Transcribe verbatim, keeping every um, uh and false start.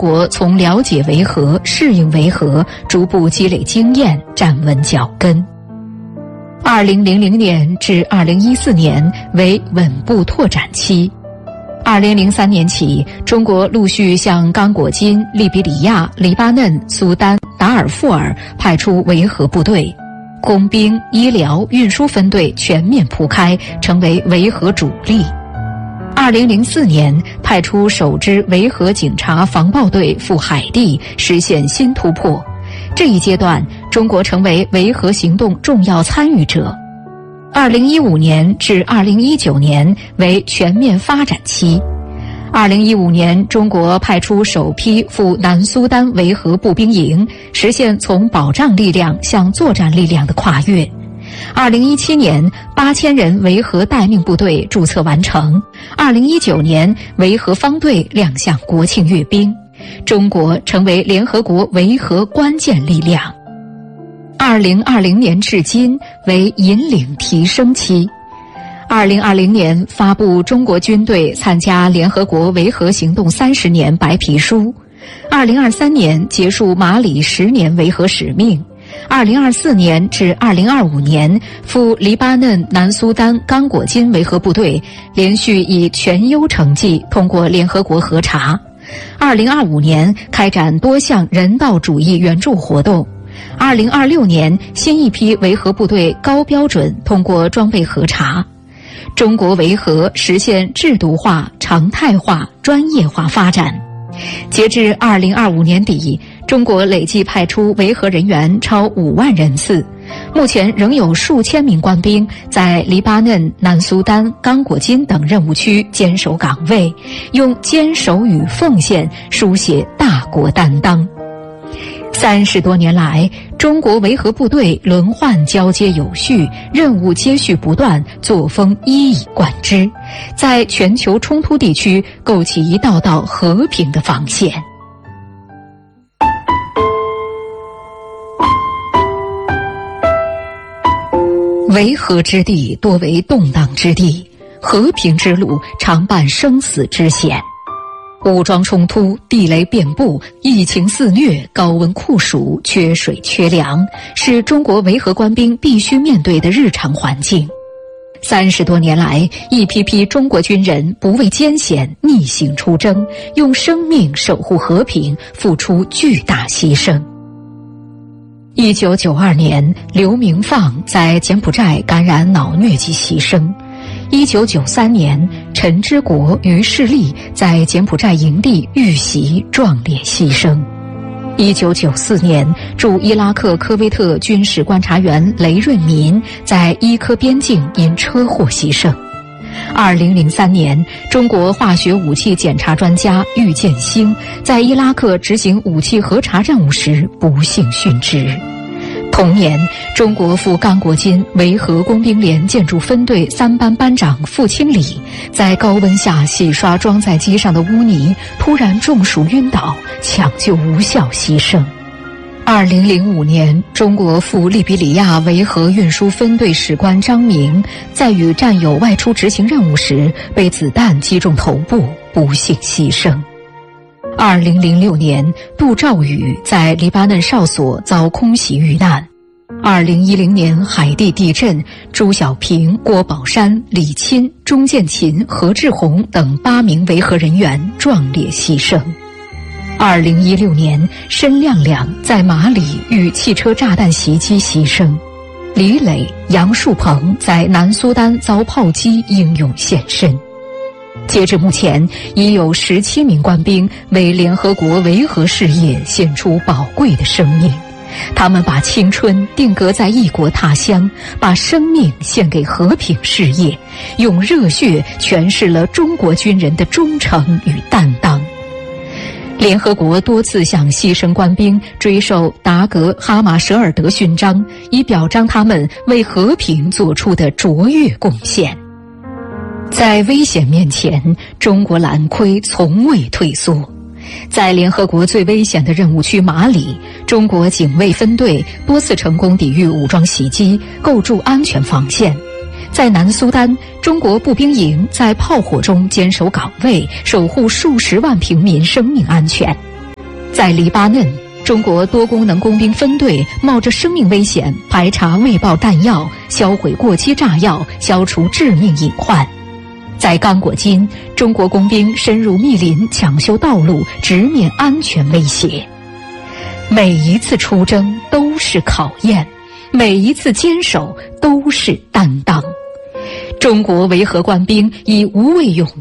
国从了解维和、适应维和，逐步积累经验，站稳脚跟。二零零零年至二零一四年为稳步拓展期。二零零三年起，中国陆续向刚果金、利比里亚、黎巴嫩、苏丹、达尔富尔派出维和部队，工兵、医疗、运输分队全面铺开，成为维和主力。二零零四年，派出首支维和警察防暴队赴海地，实现新突破。这一阶段，中国成为维和行动重要参与者。二零一五年至二零一九年为全面发展期。二零一五年，中国派出首批赴南苏丹维和步兵营，实现从保障力量向作战力量的跨越。二零一七年，八千人维和待命部队注册完成。二零一九年，维和方队亮相国庆阅兵，中国成为联合国维和关键力量。二零二零年至今为引领提升期。二零二零年发布中国军队参加联合国维和行动三十年白皮书。二零二三年结束马里十年维和使命。二零二四年至二零二五年赴黎巴嫩、南苏丹、刚果金维和部队连续以全优成绩通过联合国核查。二零二五年开展多项人道主义援助活动。二零二六年新一批维和部队高标准通过装备核查。中国维和实现制度化、常态化、专业化发展。截至二零二五年底，中国累计派出维和人员超五万人次，目前仍有数千名官兵在黎巴嫩、南苏丹、刚果金等任务区坚守岗位，用坚守与奉献书写大国担当。三十多年来，中国维和部队轮换交接有序，任务接续不断，作风一以贯之，在全球冲突地区构起一道道和平的防线。维和之地多为动荡之地，和平之路常伴生死之险。武装冲突、地雷遍布、疫情肆虐、高温酷暑、缺水缺粮，是中国维和官兵必须面对的日常环境。三十多年来，一批批中国军人不畏艰险，逆行出征，用生命守护和平，付出巨大牺牲。一九九二年，刘明放在柬埔寨感染脑疟疾牺牲。一九九三年，陈之国、于世利在柬埔寨营地遇袭壮烈牺牲。一九九四年，驻伊拉克科威特军事观察员雷润民在伊科边境因车祸牺牲。二零零三年，中国化学武器检查专家郁建兴在伊拉克执行武器核查任务时不幸殉职。同年，中国赴刚果金维和工兵连建筑分队三班班长傅清礼在高温下洗刷装载机上的污泥，突然中暑晕倒，抢救无效牺牲。二零零五年，中国赴利比里亚维和运输分队史官张明在与战友外出执行任务时被子弹击中头部，不幸牺牲。二零零六年，杜兆宇在黎巴嫩哨所遭空袭遇难。二零一零年海地地震，朱小平、郭宝山、李钦、钟建琴、何志宏等八名维和人员壮烈牺牲。二零一六年，申亮亮在马里遇汽车炸弹袭击牺牲。李磊、杨树鹏在南苏丹遭炮击英勇献身。截至目前，已有十七名官兵为联合国维和事业献出宝贵的生命。他们把青春定格在异国他乡，把生命献给和平事业，用热血诠释了中国军人的忠诚与担当。联合国多次向牺牲官兵追授达格哈马舍尔德勋章，以表彰他们为和平做出的卓越贡献。在危险面前，中国蓝盔从未退缩。在联合国最危险的任务区马里，中国警卫分队多次成功抵御武装袭击，构筑安全防线。在南苏丹，中国步兵营在炮火中坚守岗位，守护数十万平民生命安全。 在黎巴嫩，中国多功能工兵分队冒着生命危险排查未爆弹药，销毁过期炸药，消除致命隐患。在刚果金，中国工兵深入密林抢修道路，直面安全威胁。每一次出征都是考验，每一次坚守都是担当。中国维和官兵以无畏勇